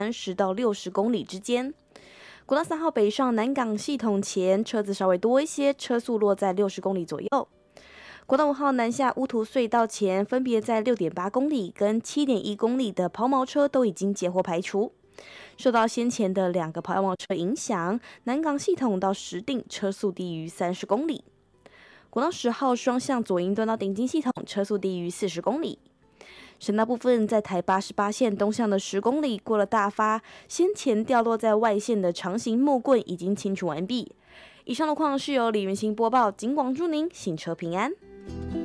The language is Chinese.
30到60公里之间。国道3号北上南港系统前车子稍微多一些，车速落在60公里左右。国道5号南下乌涂隧道前，分别在6.8公里跟7.1公里的抛锚车都已经截获排除。受到先前的2个抛锚车影响，南港系统到石碇车速低于30公里。国道10号双向左营段到顶金系统车速低于40公里。省道部分，在台88线东向的10公里过了大发，先前掉落在外线的长形木棍已经清除完毕。以上路况是由李云兴播报，警广祝您行车平安。